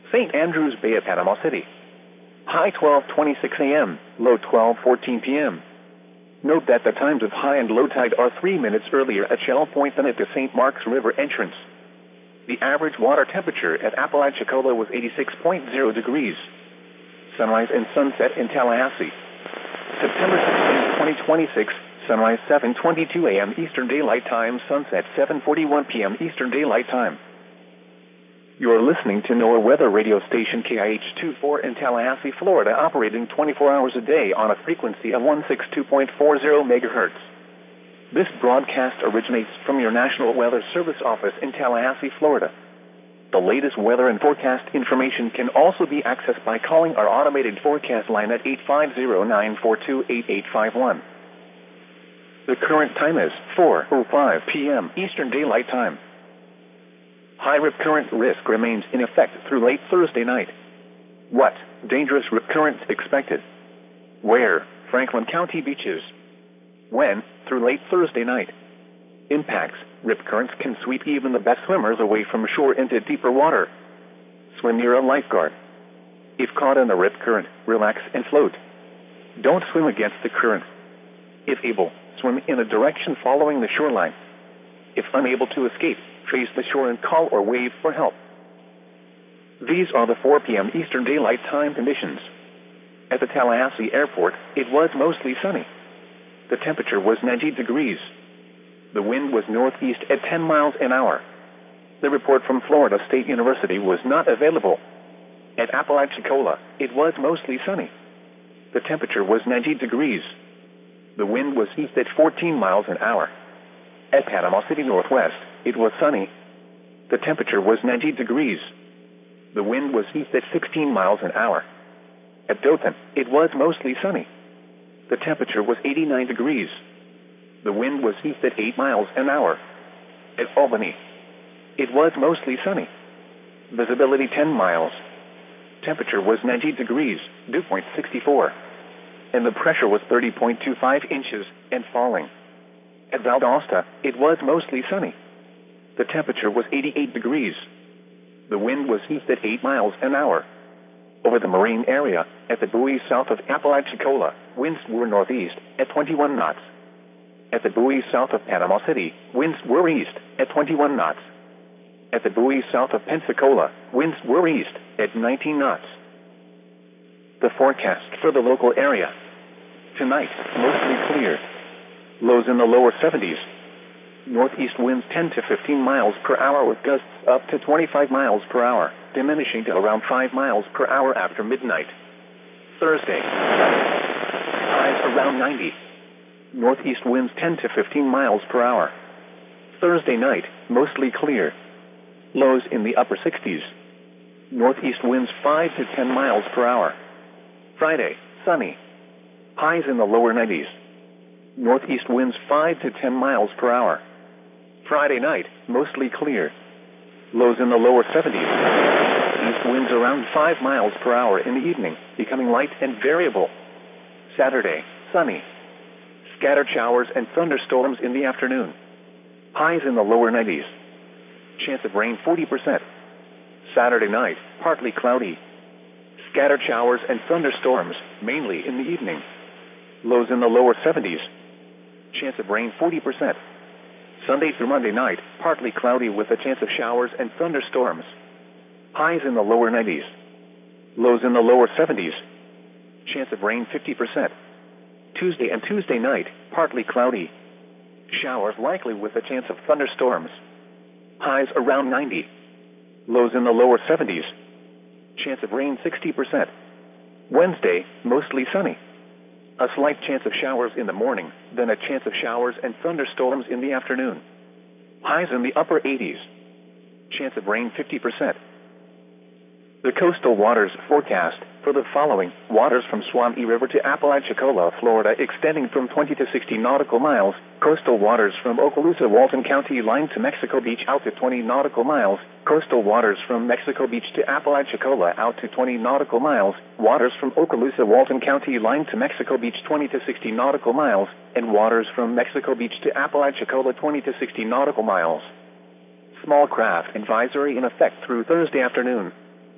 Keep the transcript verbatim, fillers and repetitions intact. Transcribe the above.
Saint Andrews Bay at Panama City. High twelve twenty-six a m, low twelve fourteen p m Note that the times of high and low tide are three minutes earlier at Shell Point than at the Saint Marks River entrance. The average water temperature at Apalachicola was eighty-six point zero degrees. Sunrise and sunset in Tallahassee. September sixteenth, twenty twenty-six, sunrise seven twenty-two a m Eastern Daylight Time, sunset seven forty-one p m Eastern Daylight Time. You are listening to NOAA Weather Radio Station K I H twenty-four in Tallahassee, Florida, operating twenty-four hours a day on a frequency of one sixty-two point four zero megahertz. This broadcast originates from your National Weather Service office in Tallahassee, Florida. The latest weather and forecast information can also be accessed by calling our automated forecast line at eight five zero, nine four two, eight eight five one. The current time is four oh five p m Eastern Daylight Time. High rip current risk remains in effect through late Thursday night. What? Dangerous rip currents expected. Where? Franklin County beaches. When? Through late Thursday night. Impacts. Rip currents can sweep even the best swimmers away from shore into deeper water. Swim near a lifeguard. If caught in a rip current, relax and float. Don't swim against the current. If able, swim in a direction following the shoreline. If unable to escape, face the shore and call or wave for help. These are the four p m Eastern Daylight Time conditions. At the Tallahassee Airport, it was mostly sunny. The temperature was ninety degrees. The wind was northeast at ten miles an hour. The report from Florida State University was not available. At Apalachicola, it was mostly sunny. The temperature was ninety degrees. The wind was east at fourteen miles an hour. At Panama City Northwest, it was sunny. The temperature was ninety degrees. The wind was east at sixteen miles an hour. At Dothan, it was mostly sunny. The temperature was eighty-nine degrees. The wind was east at eight miles an hour. At Albany, it was mostly sunny. Visibility ten miles. Temperature was ninety degrees, dew point sixty-four. And the pressure was thirty point two five inches and falling. At Valdosta, it was mostly sunny. The temperature was eighty-eight degrees. The wind was east at eight miles an hour. Over the marine area, at the buoy south of Apalachicola, winds were northeast at twenty-one knots. At the buoy south of Panama City, winds were east at twenty-one knots. At the buoy south of Pensacola, winds were east at nineteen knots. The forecast for the local area. Tonight, mostly clear. Lows in the lower seventies. Northeast winds ten to fifteen miles per hour with gusts up to twenty-five miles per hour, diminishing to around five miles per hour after midnight. Thursday. Highs around ninety. Northeast winds ten to fifteen miles per hour. Thursday night, mostly clear. Lows in the upper sixties. Northeast winds five to ten miles per hour. Friday, sunny. Highs in the lower nineties. Northeast winds five to ten miles per hour. Friday night, mostly clear. Lows in the lower seventies. East winds around five miles per hour in the evening, becoming light and variable. Saturday, sunny. Scattered showers and thunderstorms in the afternoon. Highs in the lower nineties. Chance of rain forty percent. Saturday night, partly cloudy. Scattered showers and thunderstorms, mainly in the evening. Lows in the lower seventies. Chance of rain forty percent. Sunday through Monday night, partly cloudy with a chance of showers and thunderstorms. Highs in the lower nineties. Lows in the lower seventies. Chance of rain fifty percent. Tuesday and Tuesday night, partly cloudy. Showers likely with a chance of thunderstorms. Highs around ninety. Lows in the lower seventies. Chance of rain sixty percent. Wednesday, mostly sunny. A slight chance of showers in the morning, then a chance of showers and thunderstorms in the afternoon. Highs in the upper eighties. Chance of rain fifty percent. The coastal waters forecast for the following: waters from Suwannee River to Apalachicola, Florida, extending from twenty to sixty nautical miles. Coastal waters from Okaloosa, Walton County line to Mexico Beach out to twenty nautical miles. Coastal waters from Mexico Beach to Apalachicola out to twenty nautical miles. Waters from Okaloosa, Walton County line to Mexico Beach twenty to sixty nautical miles. And waters from Mexico Beach to Apalachicola twenty to sixty nautical miles. Small craft advisory in effect through Thursday afternoon.